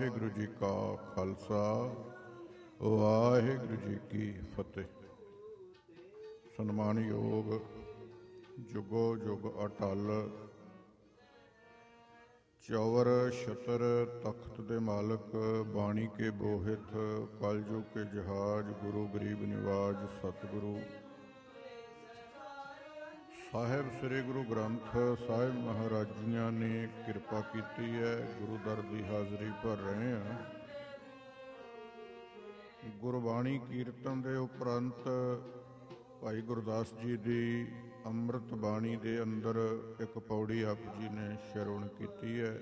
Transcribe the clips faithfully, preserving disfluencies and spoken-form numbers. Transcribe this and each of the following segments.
ਵਾਹਿਗੁਰੂ ਜੀ ਕਾ ਖਾਲਸਾ, ਵਾਹਿਗੁਰੂ ਜੀ ਕੀ ਫਤਿਹ। ਸਨਮਾਨਯੋਗ ਜੁਗੋ ਜੁਗ ਅਟਲ ਚੌਵਰ ਛਤਰ ਤਖਤ ਦੇ ਮਾਲਕ, ਬਾਣੀ ਕੇ ਬੋਹਿਤ ਕਲਯੁਗ ਕੇ ਜਹਾਜ, ਗੁਰੂ ਗਰੀਬ ਨਿਵਾਜ ਸਤਿਗੁਰੂ ਸਾਹਿਬ ਸ੍ਰੀ ਗੁਰੂ ਗ੍ਰੰਥ ਸਾਹਿਬ ਮਹਾਰਾਜ ਜੀਆਂ ਨੇ ਕਿਰਪਾ ਕੀਤੀ ਹੈ। ਗੁਰੂ ਦਰ ਦੀ ਹਾਜ਼ਰੀ ਭਰ ਰਹੇ ਹਾਂ। ਗੁਰਬਾਣੀ ਕੀਰਤਨ ਦੇ ਉਪਰੰਤ ਭਾਈ ਗੁਰਦਾਸ ਜੀ ਦੀ ਅੰਮ੍ਰਿਤ ਬਾਣੀ ਦੇ ਅੰਦਰ ਇੱਕ ਪੌੜੀ ਆਪ ਜੀ ਨੇ ਸ਼ਰਵਣ ਕੀਤੀ ਹੈ।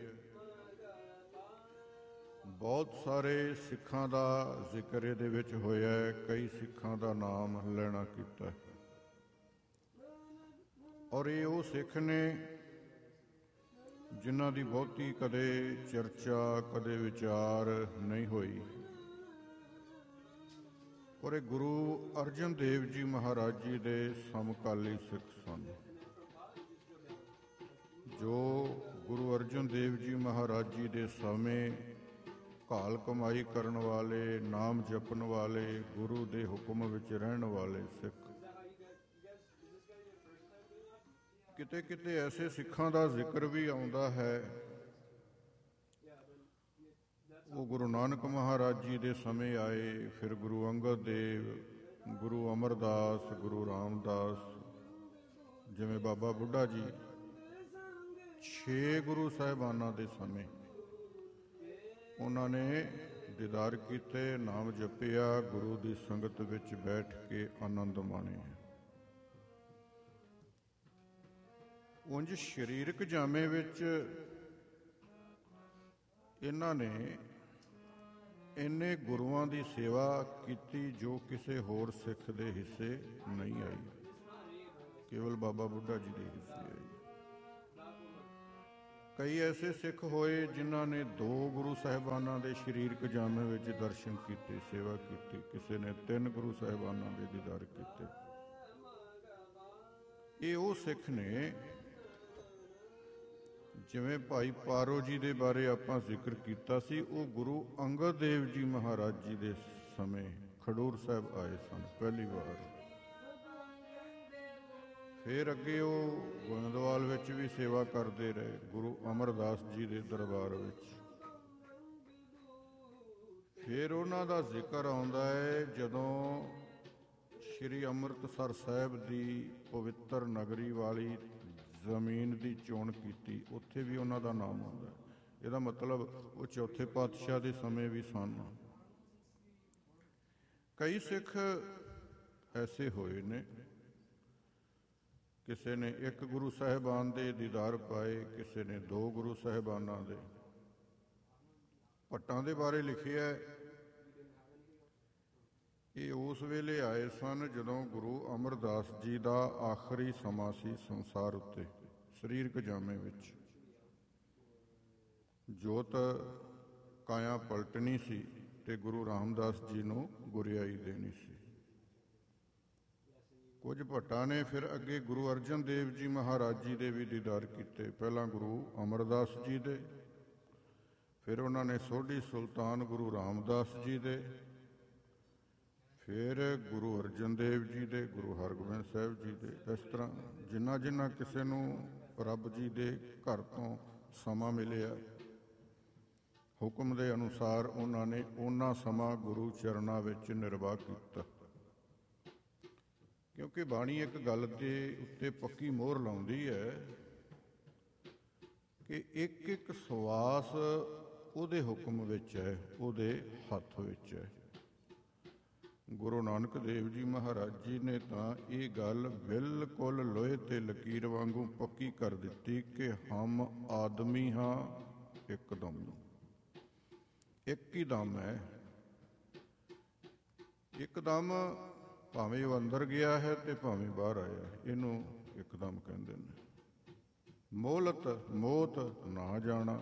ਬਹੁਤ ਸਾਰੇ ਸਿੱਖਾਂ ਦਾ ਜ਼ਿਕਰ ਇਹਦੇ ਵਿੱਚ ਹੋਇਆ ਹੈ, ਕਈ ਸਿੱਖਾਂ ਦਾ ਨਾਮ ਲੈਣਾ ਕੀਤਾ। ਔਰ ਇਹ ਉਹ ਸਿੱਖ ਨੇ ਜਿਨ੍ਹਾਂ ਦੀ ਬਹੁਤੀ ਕਦੇ ਚਰਚਾ, ਕਦੇ ਵਿਚਾਰ ਨਹੀਂ ਹੋਈ। ਔਰ ਇਹ ਗੁਰੂ ਅਰਜਨ ਦੇਵ ਜੀ ਮਹਾਰਾਜ ਜੀ ਦੇ ਸਮਕਾਲੀ ਸਿੱਖ ਸਨ, ਜੋ ਗੁਰੂ ਅਰਜਨ ਦੇਵ ਜੀ ਮਹਾਰਾਜ ਜੀ ਦੇ ਸਮੇਂ ਘਾਲ ਕਮਾਈ ਕਰਨ ਵਾਲੇ, ਨਾਮ ਜਪਣ ਵਾਲੇ, ਗੁਰੂ ਦੇ ਹੁਕਮ ਵਿੱਚ ਰਹਿਣ ਵਾਲੇ ਸਿੱਖ। ਕਿਤੇ ਕਿਤੇ ਐਸੇ ਸਿੱਖਾਂ ਦਾ ਜ਼ਿਕਰ ਵੀ ਆਉਂਦਾ ਹੈ, ਉਹ ਗੁਰੂ ਨਾਨਕ ਮਹਾਰਾਜ ਜੀ ਦੇ ਸਮੇਂ ਆਏ, ਫਿਰ ਗੁਰੂ ਅੰਗਦ ਦੇਵ, ਗੁਰੂ ਅਮਰਦਾਸ, ਗੁਰੂ ਰਾਮਦਾਸ, ਜਿਵੇਂ ਬਾਬਾ ਬੁੱਢਾ ਜੀ, ਛੇ ਗੁਰੂ ਸਾਹਿਬਾਨਾਂ ਦੇ ਸਮੇਂ ਉਹਨਾਂ ਨੇ ਦੀਦਾਰ ਕੀਤੇ, ਨਾਮ ਜਪਿਆ, ਗੁਰੂ ਦੀ ਸੰਗਤ ਵਿੱਚ ਬੈਠ ਕੇ ਆਨੰਦ ਮਾਣਿਆ। ਉਂਝ ਸਰੀਰਕ ਜਾਮੇ ਵਿੱਚ ਇਹਨਾਂ ਨੇ ਇੰਨੇ ਗੁਰੂਆਂ ਦੀ ਸੇਵਾ ਕੀਤੀ ਜੋ ਕਿਸੇ ਹੋਰ ਸਿੱਖ ਦੇ ਹਿੱਸੇ ਨਹੀਂ ਆਈ, ਕੇਵਲ ਬਾਬਾ ਬੁੱਢਾ ਜੀ ਦੇ ਹਿੱਸੇ ਆਈ। ਕਈ ਐਸੇ ਸਿੱਖ ਹੋਏ ਜਿਨ੍ਹਾਂ ਨੇ ਦੋ ਗੁਰੂ ਸਾਹਿਬਾਨਾਂ ਦੇ ਸਰੀਰਕ ਜਾਮੇ ਵਿੱਚ ਦਰਸ਼ਨ ਕੀਤੇ, ਸੇਵਾ ਕੀਤੀ। ਕਿਸੇ ਨੇ ਤਿੰਨ ਗੁਰੂ ਸਾਹਿਬਾਨਾਂ ਦੇ ਦੀਦਾਰ ਕੀਤੇ। ਇਹ ਉਹ ਸਿੱਖ ਨੇ, ਜਿਵੇਂ ਭਾਈ ਪਾਰੋ ਜੀ ਦੇ ਬਾਰੇ ਆਪਾਂ ਜ਼ਿਕਰ ਕੀਤਾ ਸੀ, ਉਹ ਗੁਰੂ ਅੰਗਦ ਦੇਵ ਜੀ ਮਹਾਰਾਜ ਜੀ ਦੇ ਸਮੇਂ ਖਡੂਰ ਸਾਹਿਬ ਆਏ ਸਨ ਪਹਿਲੀ ਵਾਰ। ਫਿਰ ਅੱਗੇ ਉਹ ਗੋਇੰਦਵਾਲ ਵਿੱਚ ਵੀ ਸੇਵਾ ਕਰਦੇ ਰਹੇ, ਗੁਰੂ ਅਮਰਦਾਸ ਜੀ ਦੇ ਦਰਬਾਰ ਵਿੱਚ। ਫਿਰ ਉਹਨਾਂ ਦਾ ਜ਼ਿਕਰ ਆਉਂਦਾ ਹੈ ਜਦੋਂ ਸ਼੍ਰੀ ਅੰਮ੍ਰਿਤਸਰ ਸਾਹਿਬ ਦੀ ਪਵਿੱਤਰ ਨਗਰੀ ਵਾਲੀ ਜ਼ਮੀਨ ਦੀ ਚੋਣ ਕੀਤੀ, ਉੱਥੇ ਵੀ ਉਹਨਾਂ ਦਾ ਨਾਮ ਆਉਂਦਾ। ਇਹਦਾ ਮਤਲਬ ਉਹ ਚੌਥੇ ਪਾਤਸ਼ਾਹ ਦੇ ਸਮੇਂ ਵੀ ਸਨ। ਕਈ ਸਿੱਖ ਐਸੇ ਹੋਏ ਨੇ, ਕਿਸੇ ਨੇ ਇੱਕ ਗੁਰੂ ਸਾਹਿਬਾਨ ਦੇ ਦੀਦਾਰ ਪਾਏ, ਕਿਸੇ ਨੇ ਦੋ ਗੁਰੂ ਸਾਹਿਬਾਨਾਂ ਦੇ। ਭੱਟਾਂ ਦੇ ਬਾਰੇ ਲਿਖਿਆ, ਇਹ ਉਸ ਵੇਲੇ ਆਏ ਸਨ ਜਦੋਂ ਗੁਰੂ ਅਮਰਦਾਸ ਜੀ ਦਾ ਆਖਰੀ ਸਮਾਂ ਸੀ ਸੰਸਾਰ ਉੱਤੇ, ਸਰੀਰਕ ਜਾਮੇ ਵਿੱਚ। ਜੋਤ ਕਾਇਆ ਪਲਟਣੀ ਸੀ ਤੇ ਗੁਰੂ ਰਾਮਦਾਸ ਜੀ ਨੂੰ ਗੁਰਿਆਈ ਦੇਣੀ ਸੀ। ਕੁਝ ਭੱਟਾਂ ਨੇ ਫਿਰ ਅੱਗੇ ਗੁਰੂ ਅਰਜਨ ਦੇਵ ਜੀ ਮਹਾਰਾਜ ਜੀ ਦੇ ਵੀ ਦੀਦਾਰ ਕੀਤੇ। ਪਹਿਲਾਂ ਗੁਰੂ ਅਮਰਦਾਸ ਜੀ ਦੇ, ਫਿਰ ਉਹਨਾਂ ਨੇ ਸੋਢੀ ਸੁਲਤਾਨ ਗੁਰੂ ਰਾਮਦਾਸ ਜੀ ਦੇ, ਫਿਰ ਗੁਰੂ ਅਰਜਨ ਦੇਵ ਜੀ ਦੇ, ਗੁਰੂ ਹਰਗੋਬਿੰਦ ਸਾਹਿਬ ਜੀ ਦੇ। ਇਸ ਤਰ੍ਹਾਂ ਜਿੰਨਾ ਜਿੰਨਾ ਕਿਸੇ ਨੂੰ ਰੱਬ ਜੀ ਦੇ ਘਰ ਤੋਂ ਸਮਾਂ ਮਿਲਿਆ, ਹੁਕਮ ਦੇ ਅਨੁਸਾਰ ਉਹਨਾਂ ਨੇ ਉਹਨਾਂ ਸਮਾਂ ਗੁਰੂ ਚਰਨਾਂ ਵਿੱਚ ਨਿਰਵਾਹ ਕੀਤਾ। ਕਿਉਂਕਿ ਬਾਣੀ ਇੱਕ ਗੱਲ ਦੇ ਉੱਤੇ ਪੱਕੀ ਮੋਹਰ ਲਾਉਂਦੀ ਹੈ ਕਿ ਇੱਕ ਇੱਕ ਸਵਾਸ ਉਹਦੇ ਹੁਕਮ ਵਿੱਚ ਹੈ, ਉਹਦੇ ਹੱਥ ਵਿੱਚ ਹੈ। ਗੁਰੂ ਨਾਨਕ ਦੇਵ ਜੀ ਮਹਾਰਾਜ ਜੀ ਨੇ ਤਾਂ ਇਹ ਗੱਲ ਬਿਲਕੁਲ ਲੋਹੇ ਤੇ ਲਕੀਰ ਵਾਂਗੂ ਪੱਕੀ ਕਰ ਦਿੱਤੀ ਕਿ ਹਮ ਆਦਮੀ ਹਾਂ ਇੱਕਦਮ, ਇੱਕ ਹੀ ਦਮ ਹੈ। ਇੱਕਦਮ ਭਾਵੇਂ ਉਹ ਅੰਦਰ ਗਿਆ ਹੈ ਤੇ ਭਾਵੇਂ ਬਾਹਰ ਆਇਆ, ਇਹਨੂੰ ਇੱਕਦਮ ਕਹਿੰਦੇ ਨੇ। ਮੋਹਲਤ ਮੋਤ ਨਾ ਜਾਣਾ।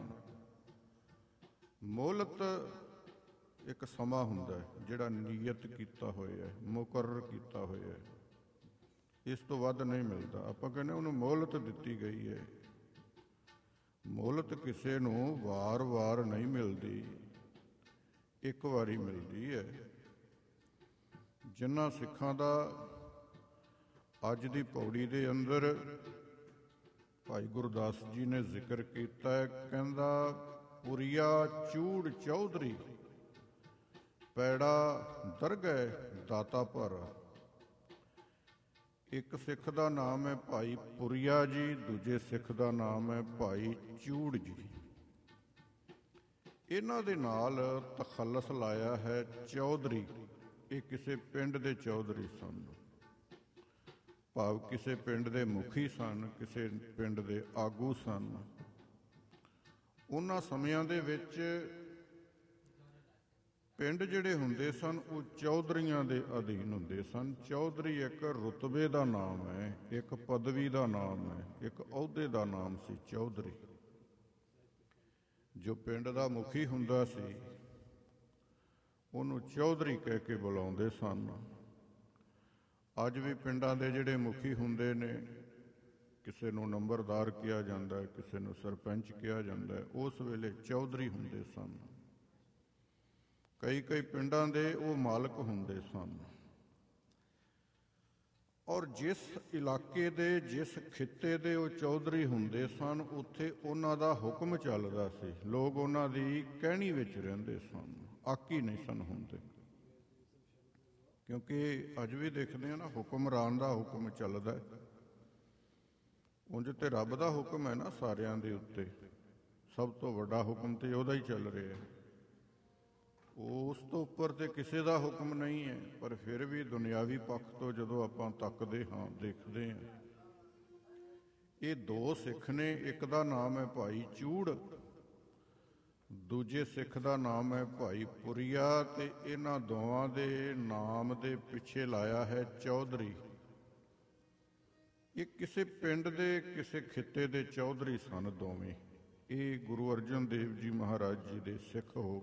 ਮੋਹਲਤ ਇੱਕ ਸਮਾਂ ਹੁੰਦਾ ਹੈ ਜਿਹੜਾ ਨੀਯਤ ਕੀਤਾ ਹੋਇਆ ਹੈ, ਮੁਕਰਰ ਕੀਤਾ ਹੋਇਆ ਹੈ, ਇਸ ਤੋਂ ਵੱਧ ਨਹੀਂ ਮਿਲਦਾ। ਆਪਾਂ ਕਹਿੰਦੇ ਉਹਨੂੰ ਮੋਹਲਤ ਦਿੱਤੀ ਗਈ ਹੈ। ਮੋਹਲਤ ਕਿਸੇ ਨੂੰ ਵਾਰ-ਵਾਰ ਨਹੀਂ ਮਿਲਦੀ। ਇੱਕ ਵਾਰੀ ਮਿਲਦੀ ਹੈ। ਜਿਨ੍ਹਾਂ ਸਿੱਖਾਂ ਦਾ ਅੱਜ ਦੀ ਪੌੜੀ ਦੇ ਅੰਦਰ ਭਾਈ ਗੁਰਦਾਸ ਜੀ ਨੇ ਜ਼ਿਕਰ ਕੀਤਾ ਹੈ, ਕਹਿੰਦਾ ਪੁਰੀਆ ਚੂੜ ਚੌਧਰੀ ਪੈੜਾ ਦਰਗਹਿ ਦਾਤਾ ਭਰ। ਇੱਕ ਸਿੱਖ ਦਾ ਨਾਮ ਹੈ ਭਾਈ ਪੁਰੀਆ ਜੀ, ਦੂਜੇ ਸਿੱਖ ਦਾ ਨਾਮ ਹੈ ਭਾਈ ਚੂੜ ਜੀ। ਇਹਨਾਂ ਦੇ ਨਾਲ ਤਖੱਲਸ ਲਾਇਆ ਹੈ ਚੌਧਰੀ। ਇਹ ਕਿਸੇ ਪਿੰਡ ਦੇ ਚੌਧਰੀ ਸਨ, ਭਾਵ ਕਿਸੇ ਪਿੰਡ ਦੇ ਮੁਖੀ ਸਨ, ਕਿਸੇ ਪਿੰਡ ਦੇ ਆਗੂ ਸਨ। ਉਹਨਾਂ ਸਮਿਆਂ ਦੇ ਵਿੱਚ ਪਿੰਡ ਜਿਹੜੇ ਹੁੰਦੇ ਸਨ ਉਹ ਚੌਧਰੀਆਂ ਦੇ ਅਧੀਨ ਹੁੰਦੇ ਸਨ। ਚੌਧਰੀ ਇੱਕ ਰੁਤਬੇ ਦਾ ਨਾਮ ਹੈ, ਇੱਕ ਪਦਵੀ ਦਾ ਨਾਮ ਹੈ, ਇੱਕ ਅਹੁਦੇ ਦਾ ਨਾਮ ਸੀ ਚੌਧਰੀ। ਜੋ ਪਿੰਡ ਦਾ ਮੁਖੀ ਹੁੰਦਾ ਸੀ ਉਹਨੂੰ ਚੌਧਰੀ ਕਹਿ ਕੇ ਬੁਲਾਉਂਦੇ ਸਨ। ਅੱਜ ਵੀ ਪਿੰਡਾਂ ਦੇ ਜਿਹੜੇ ਮੁਖੀ ਹੁੰਦੇ ਨੇ, ਕਿਸੇ ਨੂੰ ਨੰਬਰਦਾਰ ਕਿਹਾ ਜਾਂਦਾ ਹੈ, ਕਿਸੇ ਨੂੰ ਸਰਪੰਚ ਕਿਹਾ ਜਾਂਦਾ ਹੈ, ਉਸ ਵੇਲੇ ਚੌਧਰੀ ਹੁੰਦੇ ਸਨ। ਕਈ ਕਈ ਪਿੰਡਾਂ ਦੇ ਉਹ ਮਾਲਕ ਹੁੰਦੇ ਸਨ। ਔਰ ਜਿਸ ਇਲਾਕੇ ਦੇ, ਜਿਸ ਖਿੱਤੇ ਦੇ ਉਹ ਚੌਧਰੀ ਹੁੰਦੇ ਸਨ, ਉੱਥੇ ਉਹਨਾਂ ਦਾ ਹੁਕਮ ਚੱਲਦਾ ਸੀ। ਲੋਕ ਉਹਨਾਂ ਦੀ ਕਹਿਣੀ ਵਿੱਚ ਰਹਿੰਦੇ ਸਨ, ਆਕੀ ਨਹੀਂ ਸਨ ਹੁੰਦੇ। ਕਿਉਂਕਿ ਅੱਜ ਵੀ ਦੇਖਦੇ ਹਾਂ ਨਾ, ਹੁਕਮਰਾਨ ਦਾ ਹੁਕਮ ਚੱਲਦਾ। ਉਂਝ ਤੇ ਰੱਬ ਦਾ ਹੁਕਮ ਹੈ ਨਾ ਸਾਰਿਆਂ ਦੇ ਉੱਤੇ, ਸਭ ਤੋਂ ਵੱਡਾ ਹੁਕਮ ਤੇ ਉਹਦਾ ਹੀ ਚੱਲ ਰਿਹਾ। ਉਸ ਤੋਂ ਉੱਪਰ ਤੇ ਕਿਸੇ ਦਾ ਹੁਕਮ ਨਹੀਂ ਹੈ। ਪਰ ਫਿਰ ਵੀ ਦੁਨਿਆਵੀ ਪੱਖ ਤੋਂ ਜਦੋਂ ਆਪਾਂ ਤੱਕਦੇ ਹਾਂ, ਦੇਖਦੇ ਹਾਂ, ਇਹ ਦੋ ਸਿੱਖ ਨੇ। ਇੱਕ ਦਾ ਨਾਮ ਹੈ ਭਾਈ ਚੂੜ, ਦੂਜੇ ਸਿੱਖ ਦਾ ਨਾਮ ਹੈ ਭਾਈ ਪੁਰੀਆ, ਤੇ ਇਹਨਾਂ ਦੋਵਾਂ ਦੇ ਨਾਮ ਦੇ ਪਿੱਛੇ ਲਾਇਆ ਹੈ ਚੌਧਰੀ। ਇਹ ਕਿਸੇ ਪਿੰਡ ਦੇ, ਕਿਸੇ ਖਿੱਤੇ ਦੇ ਚੌਧਰੀ ਸਨ ਦੋਵੇਂ। ਇਹ ਗੁਰੂ ਅਰਜਨ ਦੇਵ ਜੀ ਮਹਾਰਾਜ ਜੀ ਦੇ ਸਿੱਖ ਹੋ ਗਏ।